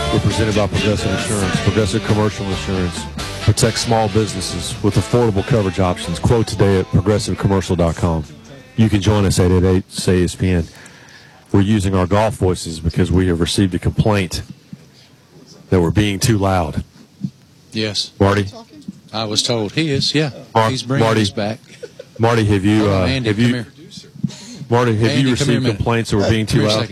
We're presented by Progressive Insurance. Progressive Commercial Insurance protects small businesses with affordable coverage options. Quote today at progressivecommercial.com. You can join us at 888-SAY-ESPN. We're using our golf voices because we have received a complaint that we're being too loud. Yes. Marty? I was told he is, yeah. He's bringing us back. Marty, have you Andy, come here. Marty, have Andy, you received complaints that we're being too loud?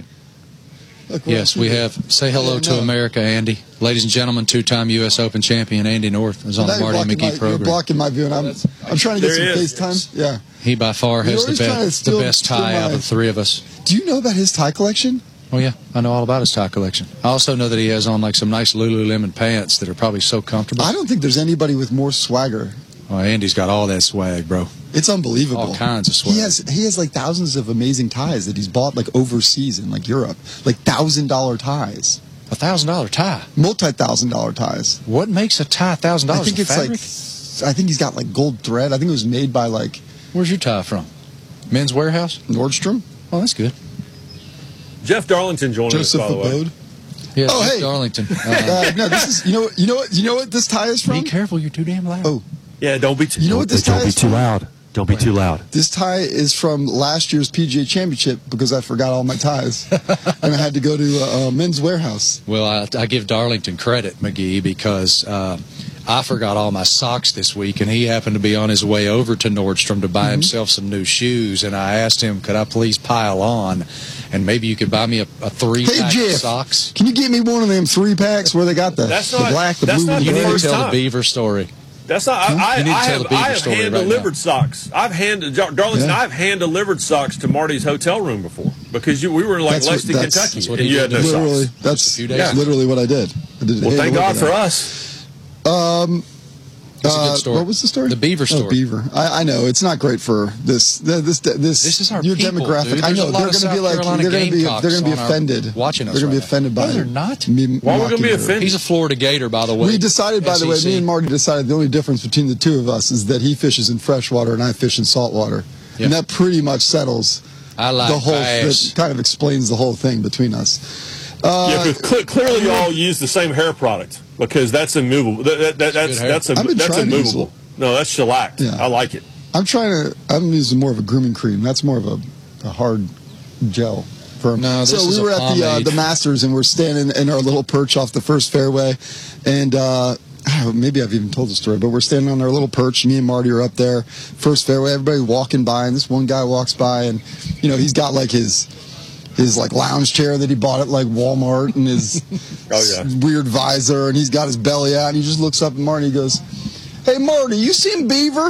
Yes, we have. Say hello to America, Andy. Ladies and gentlemen, two-time U.S. Open champion Andy North is on the Marty McGee program. You're blocking my view, and I'm trying to get some FaceTime. Yeah. He by far has the best tie out of the three of us. Do you know about his tie collection? Oh, yeah. I know all about his tie collection. I also know that he has on like some nice Lululemon pants that are probably so comfortable. I don't think there's anybody with more swagger. Oh, Andy's got all that swag, bro. It's unbelievable. All kinds of swag. He has like thousands of amazing ties that he's bought like overseas in like Europe. Like $1,000 ties. $1,000 tie? Multi-$1,000 ties. What makes a tie $1,000? I think it's fabric? I think he's got like gold thread. I think it was made by like... Where's your tie from? Men's Warehouse? Nordstrom. Oh, that's good. Jeff Darlington joined us, by the way. Yeah, oh, Jeff hey. Darlington. No, this is you know what this tie is from? Be careful, you're too damn loud. Oh, yeah, don't be too. You know what this tie is too loud. Don't be too loud. This tie is from last year's PGA Championship because I forgot all my ties and I had to go to Men's Warehouse. Well, I give Darlington credit, McGee, because I forgot all my socks this week, and he happened to be on his way over to Nordstrom to buy himself some new shoes, and I asked him, could I please pile on, and maybe you could buy me a 3-pack of socks? Can you get me one of them 3-packs where they got the black, the blue, and the You gray? need to tell the Beaver story. That's not. I have hand-delivered socks. Darlington, I've hand-delivered socks to Marty's hotel room before because we were in Lexington, Kentucky, and you had no socks. That's literally what I did. Well, thank God for us. It's a good story. What was the story? The Beaver story. Oh, Beaver. I know it's not great for this is our your people, demographic. Dude. I know they're going to be like they're going to be offended. Watching us, they're going to be offended by. No, they're not. Why are we going to be offended? He's a Florida Gator, by the way. We decided, by the way, me and Marty decided the only difference between the two of us is that he fishes in freshwater and I fish in saltwater, and that pretty much settles the whole. That kind of explains the whole thing between us. Clearly you all use the same hair product because that's immovable. That's immovable. No, that's shellac. Yeah. I like it. I'm using more of a grooming cream. That's more of a hard gel. No, so we were at the Masters, and we're standing in our little perch off the first fairway, and maybe I've even told the story, but we're standing on our little perch. Me and Marty are up there, first fairway. Everybody walking by, and this one guy walks by, and he's got like his like lounge chair that he bought at like Walmart, and his weird visor, and he's got his belly out, and he just looks up at Marty and he goes, "Hey Marty, you seen Beaver?"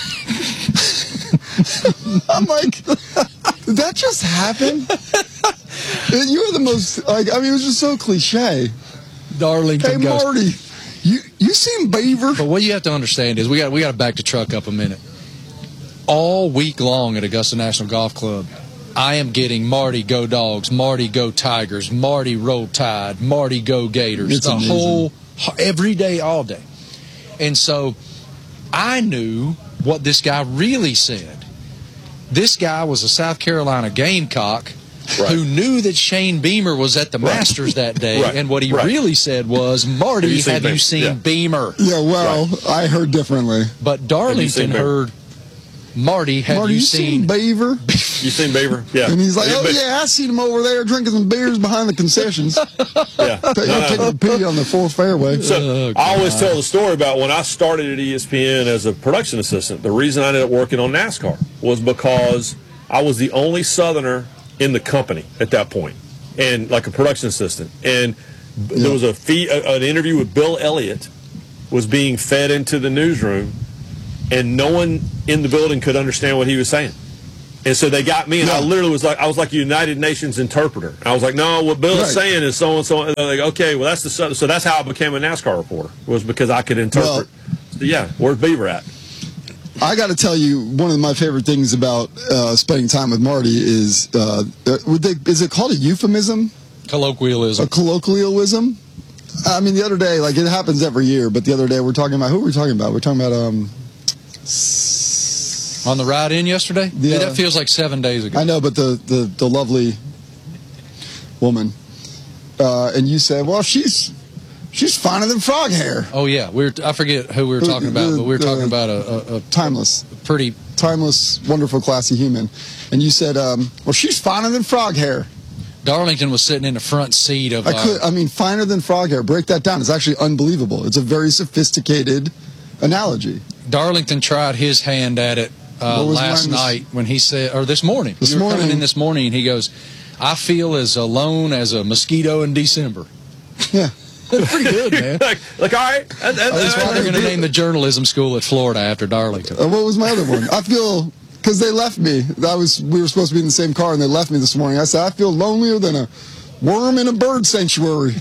I'm like, did that just happen? You were the most it was just so cliche. Darlington Hey Marty, you seen Beaver? But what you have to understand is we got to back the truck up a minute. All week long at Augusta National Golf Club, I am getting Marty Go Dogs, Marty Go Tigers, Marty Roll Tide, Marty Go Gators. It's amazing. Every day, all day. And so I knew what this guy really said. This guy was a South Carolina Gamecock who knew that Shane Beamer was at the Masters that day. And what he really said was, Marty, have you seen Beamer? Yeah, well, I heard differently. But Darlington heard, Marty, have you seen Beaver? You seen Beaver? Yeah. And he's like, I seen him over there drinking some beers behind the concessions. Taking a pee on the fourth fairway. So I always tell the story about when I started at ESPN as a production assistant. The reason I ended up working on NASCAR was because I was the only Southerner in the company at that point, and like a production assistant. And there was an interview with Bill Elliott was being fed into the newsroom, and no one in the building could understand what he was saying. And so they got me, and I literally was like a United Nations interpreter. And I was like, no, what Bill is saying is so and so. And they're like, okay, well, so that's how I became a NASCAR reporter, was because I could interpret. Where's Beaver at? I got to tell you, one of my favorite things about spending time with Marty is, is it called a euphemism? Colloquialism. A colloquialism? I mean, the other day, like it happens every year, but the other day we're talking about, who were we talking about? We're talking about, on the ride in yesterday? Yeah. That feels like 7 days ago. I know, but the lovely woman. and you said, well, she's finer than frog hair. Oh yeah, I forget who we were talking about, but we were talking about a timeless, pretty timeless, wonderful, classy human. And you said, well, she's finer than frog hair. Darlington was sitting in the front seat of. Finer than frog hair. Break that down. It's actually unbelievable. It's a very sophisticated analogy. Darlington tried his hand at it last night when he said, or this morning. You were coming in this morning, and he goes, "I feel as alone as a mosquito in December." Yeah. That's pretty good, man. like all right. That's why they're going to name the journalism school at Florida after Darlington. What was my other one? I feel, because they left me. We were supposed to be in the same car, and they left me this morning. I said, I feel lonelier than a worm in a bird sanctuary.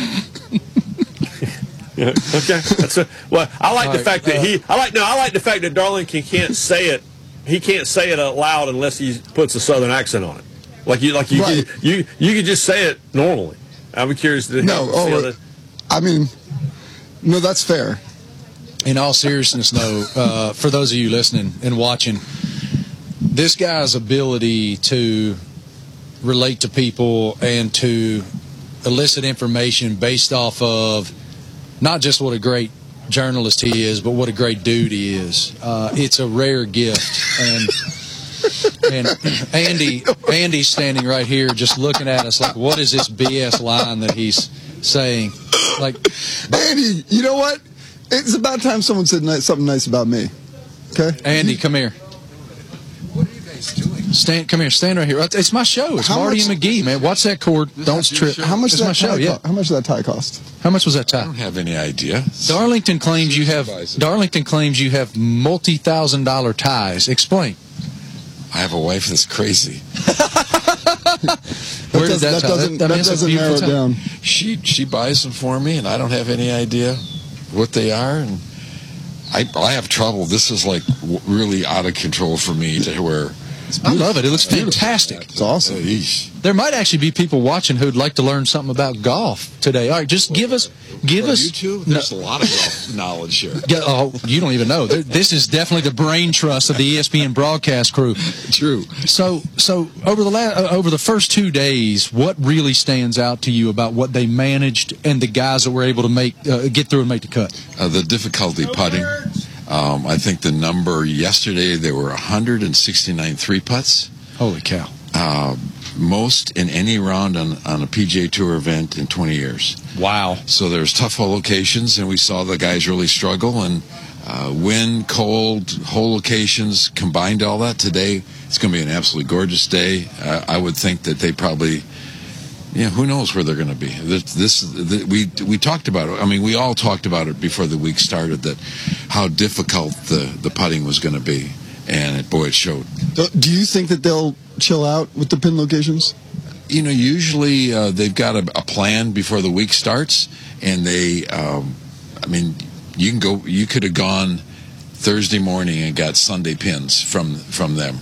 Yeah, okay. I like the fact that I like the fact that Darlington can't say it. He can't say it out loud unless he puts a Southern accent on it. You could just say it normally. I'm curious to no, that's fair. In all seriousness, though, for those of you listening and watching, this guy's ability to relate to people and to elicit information based off of not just what a great journalist he is, but what a great dude he is. It's a rare gift. And Andy's standing right here just looking at us like, what is this BS line that he's saying? Like, Andy, you know what? It's about time someone said something nice about me. Okay? Andy, come here. What are you guys doing? Come here. Stand right here. It's my show. It's Marty and McGee, man. Watch that cord. Don't trip. How much does that show? Yeah. How much does that tie cost? How much was that tie? I don't have any idea. Darlington claims you have multi-$1,000 ties. Explain. I have a wife that's crazy. Where did that doesn't narrow it down. She buys them for me, and I don't have any idea what they are, and I have trouble. This is like really out of control for me to where. I love it. It looks fantastic. It's awesome. There might actually be people watching who'd like to learn something about golf today. All right, just give us. You too? There's a lot of golf knowledge here. Oh, you don't even know. This is definitely the brain trust of the ESPN broadcast crew. True. So over the first 2 days, what really stands out to you about what they managed and the guys that were able to get through and make the cut? The difficulty putting. I think the number yesterday, there were 169 three-putts. Holy cow. Most in any round on a PGA Tour event in 20 years. Wow. So there's tough hole locations, and we saw the guys really struggle. And wind, cold, hole locations, combined all that. Today, it's going to be an absolutely gorgeous day. I would think that they probably... Yeah, who knows where they're going to be? We talked about it. I mean, we all talked about it before the week started, that how difficult the putting was going to be, and it showed. Do you think that they'll chill out with the pin locations? You know, usually they've got a plan before the week starts, and they. I mean, you could have gone Thursday morning and got Sunday pins from them.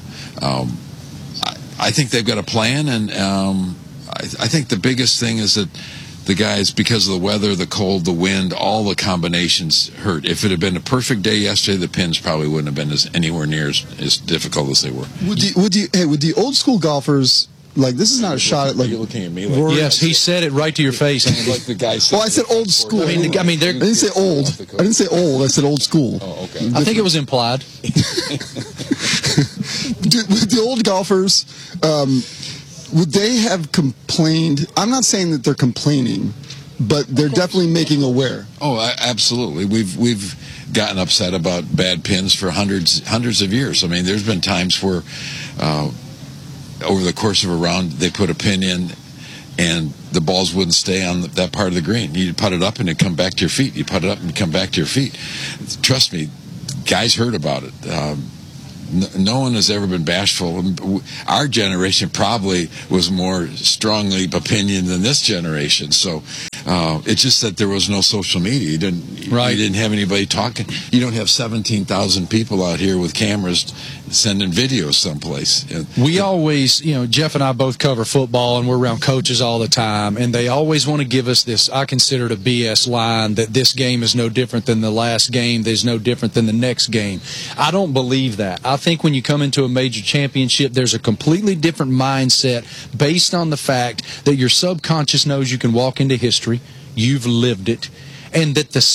I think they've got a plan, and. I think the biggest thing is that the guys, because of the weather, the cold, the wind, all the combinations hurt. If it had been a perfect day yesterday, the pins probably wouldn't have been anywhere near as difficult as they were. Would the old school golfers, like, this is not a shot at, like... You're looking at me like... Yes, he said it right to your face, Andy. Like the guy said... Well, I said old school. I mean, I didn't say old. I didn't say old. I said old school. Oh, okay. I think it was implied. With the old golfers... would they have complained? I'm not saying that they're complaining, but they're definitely making aware. Oh, absolutely. We've gotten upset about bad pins for hundreds of years. I mean, there's been times where over the course of a round they put a pin in and the balls wouldn't stay on that part of the green. You'd put it up and it'd come back to your feet. You put it up and it'd come back to your feet. Trust me, guys heard about it. No one has ever been bashful. Our generation probably was more strongly opinion than this generation. So it's just that there was no social media. You didn't have anybody talking. You don't have 17,000 people out here with cameras sending videos someplace. We always, Jeff and I both cover football, and we're around coaches all the time, and they always want to give us this, I consider it a BS line, that this game is no different than the last game, there's no different than the next game. I don't believe that. I think when you come into a major championship, there's a completely different mindset based on the fact that your subconscious knows you can walk into history, you've lived it, and that the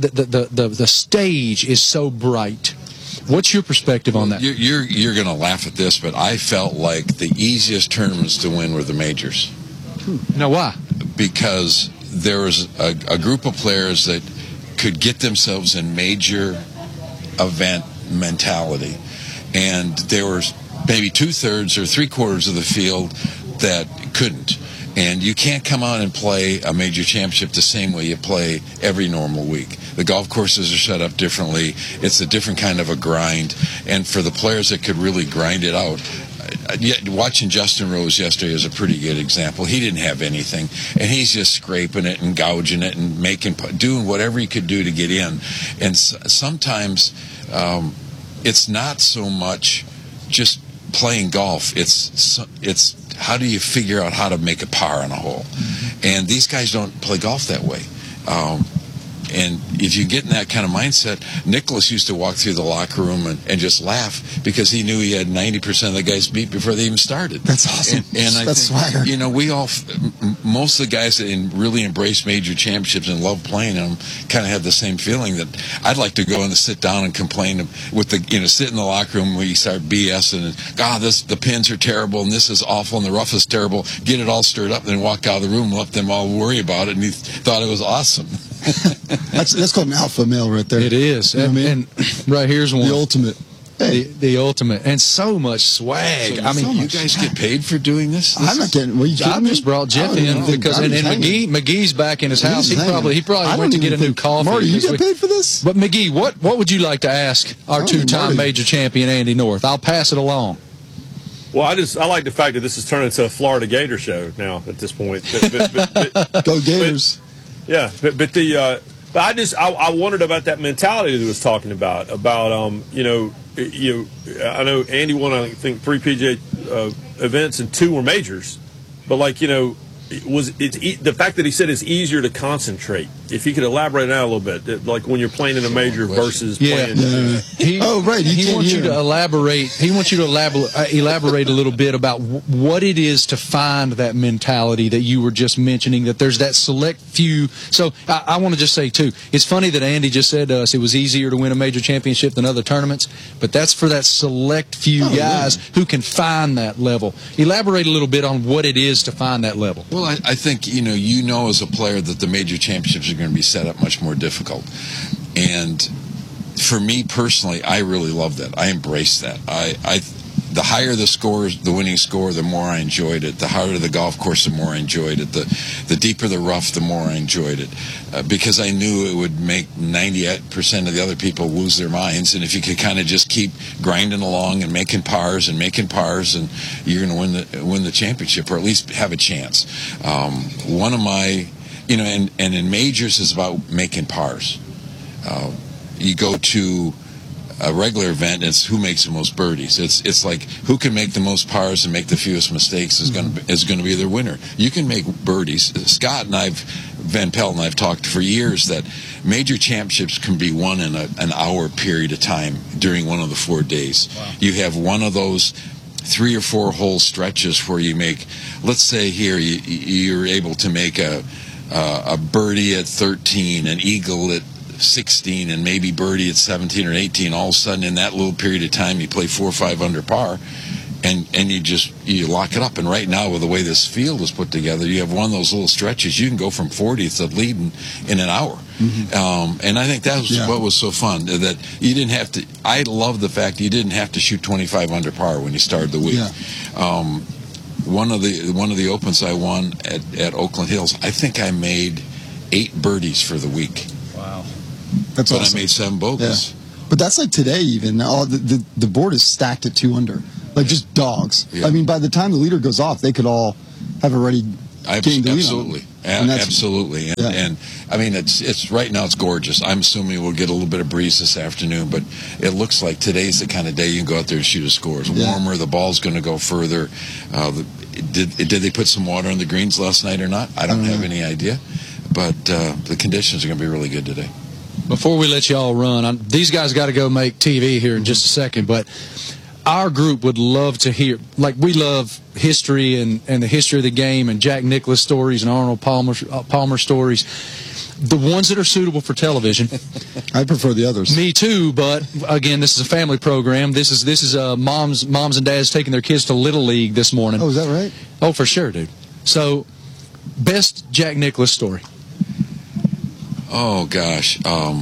stage is so bright. What's your perspective on that? You're going to laugh at this, but I felt like the easiest tournaments to win were the majors. Now, why? Because there was a group of players that could get themselves in major event mentality, and there were maybe 2/3 or 3/4 of the field that couldn't. And you can't come out and play a major championship the same way you play every normal week. The golf courses are set up differently. It's a different kind of a grind. And for the players that could really grind it out, watching Justin Rose yesterday is a pretty good example. He didn't have anything, and he's just scraping it and gouging it and doing whatever he could do to get in. And sometimes it's not so much just playing golf. It's how do you figure out how to make a par on a hole? And these guys don't play golf that way. And if you get in that kind of mindset, Nicholas used to walk through the locker room and just laugh because he knew he had 90% of the guys beat before they even started. That's awesome. And I That's think, swagger. you know, most of the guys that really embrace major championships and love playing them kind of have the same feeling that I'd like to go and sit down and complain with sit in the locker room where you start BSing and, the pins are terrible and this is awful and the rough is terrible. Get it all stirred up and then walk out of the room and let them all worry about it. And he thought it was awesome. That's called an alpha male right there. It is. You know what I mean? And right here's one. The ultimate. Hey. The ultimate. And so much swag. So you guys get paid for doing this? I'm not getting. Well, I just brought Jeff in because and McGee's back in his house. He probably went to get a new coffee. Marty, you get paid for this? But McGee, what would you like to ask our two-time major champion Andy North? I'll pass it along. Well, I like the fact that this has turned into a Florida Gator show now at this point. Go Gators. Yeah, but I wondered about that mentality that he was talking about I know Andy won, I think, 3 PGA events and 2 were majors, but the fact that he said it's easier to concentrate. If you could elaborate on that a little bit, like when you're playing in a major versus playing. He wants you to elaborate. He wants you to elaborate a little bit about what it is to find that mentality that you were just mentioning. That there's that select few. So I want to just say too, it's funny that Andy just said to us it was easier to win a major championship than other tournaments, but that's for that select few guys who can find that level. Elaborate a little bit on what it is to find that level. Well, I think, you know as a player that the major championships are going to be set up much more difficult. And for me personally, I really love that. I embrace that. The higher the score, the winning score, the more I enjoyed it. The harder the golf course, the more I enjoyed it. The deeper the rough, the more I enjoyed it. Because I knew it would make 98% of the other people lose their minds. And if you could kind of just keep grinding along and making pars, and you're going to win the championship, or at least have a chance. One of my, and in majors is about making pars. You go to a regular event, it's who makes the most birdies. It's like who can make the most pars and make the fewest mistakes is going to be the winner. You can make birdies. Scott and Van Pelt and I've talked for years that major championships can be won in an hour period of time during one of the 4 days. Wow. You have one of those 3 or 4 hole stretches where you make, let's say here you're able to make a birdie at 13, an eagle at 16, and maybe birdie at 17 or 18. All of a sudden, in that little period of time, you play 4 or 5 under par, and you lock it up. And right now, with the way this field is put together, you have one of those little stretches. You can go from 40th to lead in an hour. Mm-hmm. And I think that was what was so fun, that you didn't have to. I love the fact you didn't have to shoot 25 under par when you started the week. Yeah. One of the opens I won at Oakland Hills, I think I made 8 birdies for the week. That's but awesome. I made 7 bogeys. Yeah. But that's like today even. The board is stacked at 2 under. Like just dogs. Yeah. I mean, by the time the leader goes off, they could all have already gained the lead on them. Absolutely. And I mean, it's right now it's gorgeous. I'm assuming we'll get a little bit of breeze this afternoon, but it looks like today's the kind of day you can go out there and shoot a score. It's warmer. The ball's going to go further. Did they put some water on the greens last night or not? I don't have any idea. But the conditions are going to be really good today. Before we let y'all run, these guys got to go make TV here in just a second, but our group would love to hear, like we love history and the history of the game and Jack Nicklaus stories and Arnold Palmer stories. The ones that are suitable for television. I prefer the others. Me too, but again, this is a family program. This is moms and dads taking their kids to Little League this morning. Oh, is that right? Oh, for sure, dude. So, best Jack Nicklaus story. Oh gosh,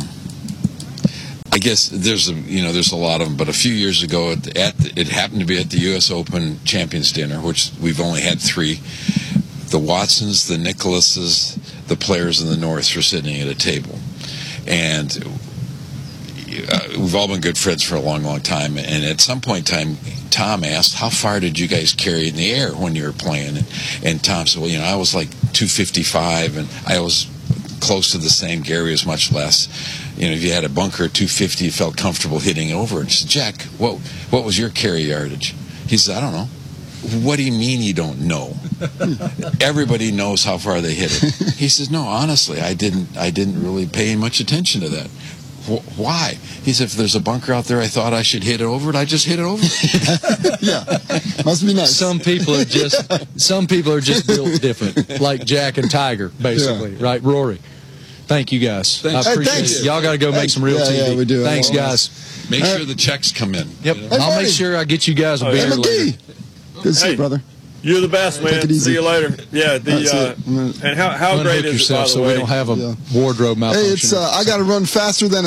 I guess there's a lot of them. But a few years ago, it happened to be at the U.S. Open Champions Dinner, which we've only had 3. The Watsons, the Nicklauses, the players in the North were sitting at a table, and we've all been good friends for a long, long time. And at some point in time, Tom asked, "How far did you guys carry in the air when you were playing?" And Tom said, "Well, I was like 255, and I was close to the same. Gary was much less. If you had a bunker at 250, you felt comfortable hitting over." And she said, "Jack, what was your carry yardage?" He said, "I don't know." "What do you mean you don't know? Everybody knows how far they hit it." He says, "No, honestly, I didn't really pay much attention to that." "Why?" He said, "If there's a bunker out there I thought I should hit it over it, I just hit it over it." Yeah, must be nice. Some people are just built different, like Jack and Tiger, basically, right? Rory. Thank you guys. I appreciate it. Y'all got to go make some real TV. Yeah, we do. Thanks, guys. Make sure the checks come in. Yep. Hey, I'll make sure I get you guys a beer later. Good to see you, brother. You're the best, man. Take it easy. See you later. Yeah. And how great is it, by the so way? we don't have a wardrobe malfunction. Hey, it's I got to run faster than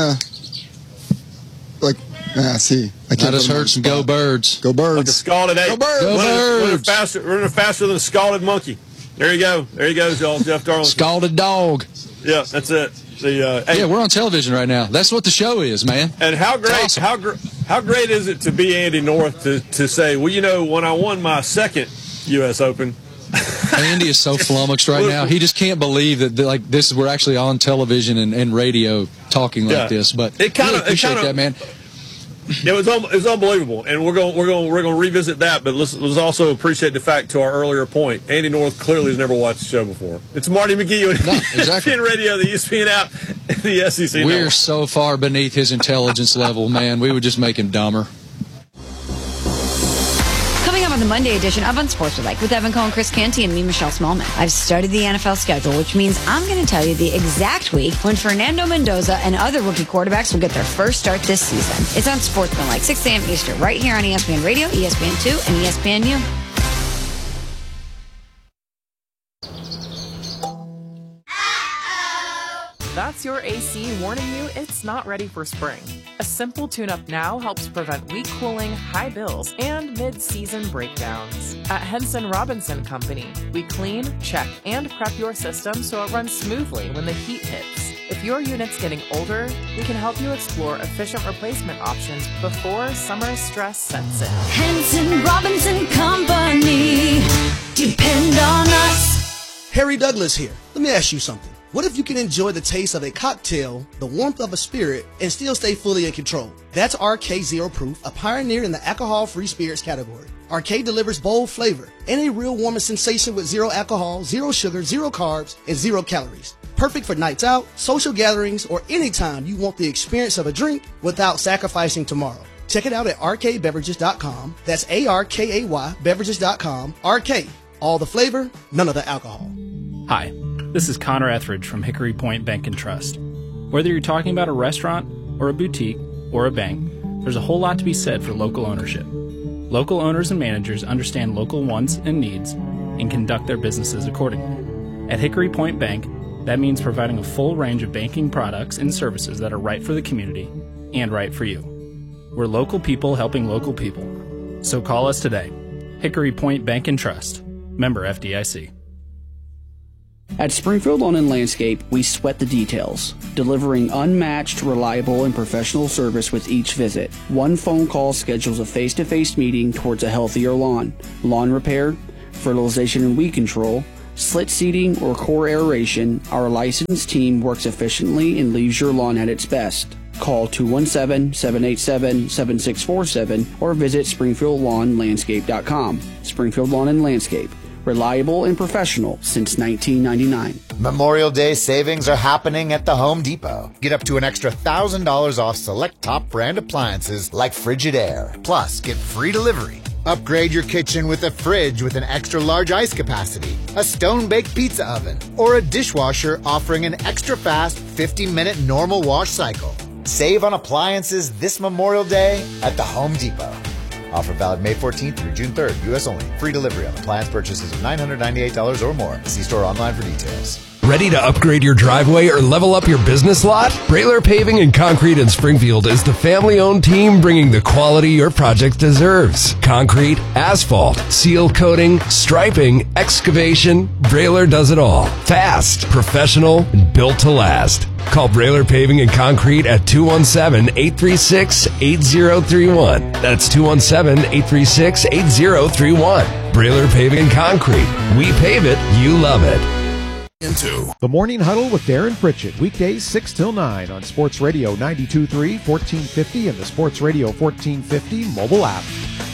see. I just heard some go birds. Go birds. Like a scalded ape. Go birds. Go birds. Running faster than a scalded monkey. There you go. There he goes, y'all. Jeff Darlington. Scalded dog. Yeah, that's it. Hey, yeah, we're on television right now. That's what the show is, man. And how great, awesome. how great is it to be Andy North to say, well, when I won my second U.S. Open. Andy is so flummoxed right now. He just can't believe that we're actually on television and radio talking like this. But it kind of appreciate that, man. It was unbelievable, and we're going to revisit that. But let's also appreciate the fact, to our earlier point, Andy North clearly has never watched the show before. It's Marty McGee on ESPN Radio, the ESPN app, and the SEC. We're so far beneath his intelligence level, man. We would just make him dumber. Coming up on the Monday edition of Unsportsmanlike with Evan Cohen, Chris Canty, and me, Michelle Smallman. I've studied the NFL schedule, which means I'm going to tell you the exact week when Fernando Mendoza and other rookie quarterbacks will get their first start this season. It's Unsportsmanlike, 6 a.m. Eastern, right here on ESPN Radio, ESPN2, and ESPNU. That's your AC warning you it's not ready for spring. A simple tune-up now helps prevent weak cooling, high bills, and mid-season breakdowns. At Henson Robinson Company, we clean, check, and prep your system so it runs smoothly when the heat hits. If your unit's getting older, we can help you explore efficient replacement options before summer stress sets in. Henson Robinson Company. Depend on us. Harry Douglas here. Let me ask you something. What if you can enjoy the taste of a cocktail, the warmth of a spirit, and still stay fully in control? That's RK Zero Proof, a pioneer in the alcohol-free spirits category. RK delivers bold flavor and a real warming sensation with 0 alcohol, 0 sugar, 0 carbs, and 0 calories. Perfect for nights out, social gatherings, or anytime you want the experience of a drink without sacrificing tomorrow. Check it out at rkbeverages.com. That's ARKAY beverages.com. RK, all the flavor, none of the alcohol. Hi, this is Connor Etheridge from Hickory Point Bank and Trust. Whether you're talking about a restaurant or a boutique or a bank, there's a whole lot to be said for local ownership. Local owners and managers understand local wants and needs and conduct their businesses accordingly. At Hickory Point Bank, that means providing a full range of banking products and services that are right for the community and right for you. We're local people helping local people. So call us today. Hickory Point Bank and Trust. Member FDIC. At Springfield Lawn and Landscape, we sweat the details, delivering unmatched, reliable, and professional service with each visit. One phone call schedules a face-to-face meeting towards a healthier lawn. Lawn repair, fertilization and weed control, slit seeding, or core aeration, our licensed team works efficiently and leaves your lawn at its best. Call 217-787-7647 or visit SpringfieldLawnLandscape.com. Springfield Lawn and Landscape, reliable and professional since 1999. Memorial Day savings are happening at the Home Depot. Get up to an extra $1,000 off select top brand appliances like Frigidaire. Plus, get free delivery. Upgrade your kitchen with a fridge with an extra large ice capacity, a stone-baked pizza oven, or a dishwasher offering an extra fast 50-minute normal wash cycle. Save on appliances this Memorial Day at the Home Depot. Offer valid May 14th through June 3rd, U.S. only. Free delivery on appliance purchases of $998 or more. See store online for details. Ready to upgrade your driveway or level up your business lot? Brailer Paving and Concrete in Springfield is the family-owned team bringing the quality your project deserves. Concrete, asphalt, seal coating, striping, excavation, Brailer does it all. Fast, professional, and built to last. Call Brailer Paving and Concrete at 217-836-8031. That's 217-836-8031. Brailer Paving and Concrete. We pave it, you love it. Into the Morning Huddle with Darren Pritchett, weekdays 6 till 9 on Sports Radio 92.3, 1450, and the Sports Radio 1450 mobile app.